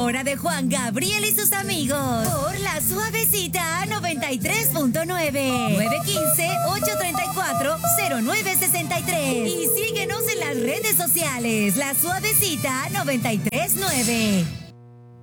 hora de Juan Gabriel y sus amigos. Por la Suavecita 93.9. 915-834-0963. Y síguenos en las redes sociales. La Suavecita 93.9.